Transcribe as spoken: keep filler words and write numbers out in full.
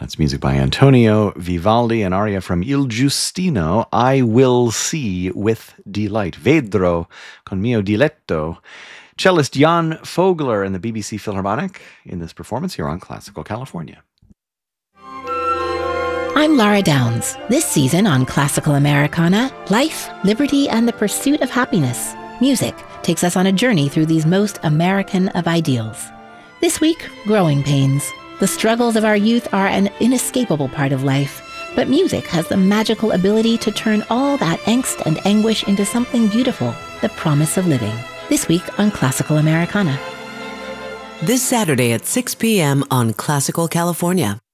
That's music by Antonio Vivaldi, an aria from Il Giustino, I Will See with Delight. Vedrò con mio diletto. Cellist Jan Fogler and the B B C Philharmonic in this performance here on Classical California. I'm Laura Downs. This season on Classical Americana, life, liberty, and the pursuit of happiness. Music takes us on a journey through these most American of ideals. This week, growing pains. The struggles of our youth are an inescapable part of life, but music has the magical ability to turn all that angst and anguish into something beautiful, the promise of living. This week on Classical Americana. This Saturday at six p.m. on Classical California.